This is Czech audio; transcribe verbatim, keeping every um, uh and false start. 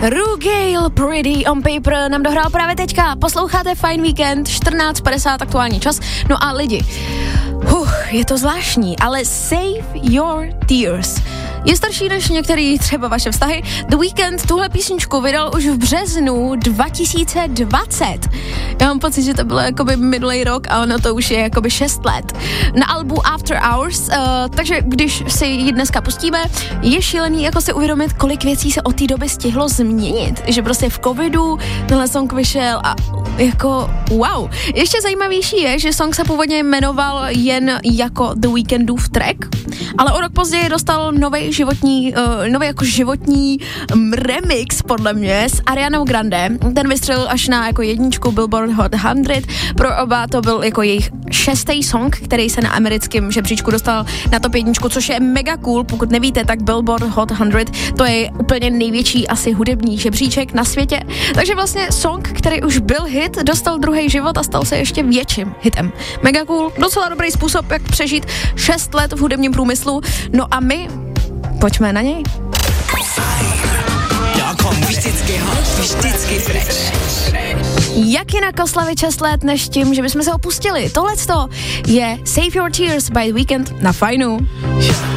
Rugale Pretty on Paper nám dohrál právě teďka. Posloucháte Fine Weekend, čtrnáct padesát aktuální čas. No a lidi, huh, je to zvláštní, ale Save Your Tears je starší než některý třeba vaše vztahy. The Weeknd tuhle písničku vydal už v březnu dva tisíce dvacet. Já mám pocit, že to bylo jakoby minulý rok a ono to už je jakoby šest let. Na albu After Hours, uh, takže když si ji dneska pustíme, je šílený jako si uvědomit, kolik věcí se od té doby stihlo změnit. Že prostě v covidu tenhle song vyšel a jako wow. Ještě zajímavější je, že song se původně jmenoval jen jako The Weekndův track, ale o rok později dostal nový životní, uh, nový jako životní um, remix podle mě s Arianou Grande. Ten vystřelil až na jako jedničku Billboard Hot sto. Pro oba to byl jako jejich šestý song, který se na americkém žebříčku dostal na top jedničku, což je mega cool. Pokud nevíte, tak Billboard Hot sto to je úplně největší asi hudební žebříček na světě. Takže vlastně song, který už byl hit, dostal druhý život a stal se ještě větším hitem. Mega cool, docela dobrý způsob, jak přežít šest let v hudebním průmyslu. No a my pojďme na něj. Vždycky hot, vždycky fresh. Jak jinak oslavit šest let, než tím, že bychom se opustili? Tohleto je Save Your Tears by The Weeknd na Fajnu.